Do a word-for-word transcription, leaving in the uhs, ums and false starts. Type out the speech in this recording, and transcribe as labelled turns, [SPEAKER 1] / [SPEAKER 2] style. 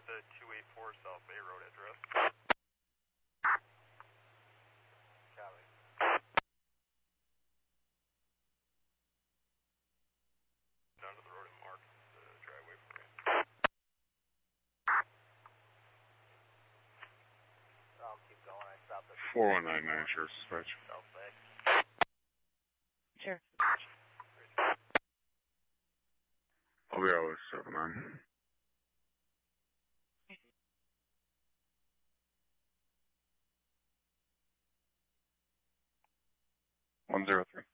[SPEAKER 1] the two eighty-four South Bay Road address. Copy. Down to the road and mark the driveway for you. I'll keep going. I stopped at
[SPEAKER 2] four one nine nine, Sheriff's Dispatch.
[SPEAKER 1] South Bay.
[SPEAKER 3] Sure.
[SPEAKER 2] I'll be out with seven nine. One zero three.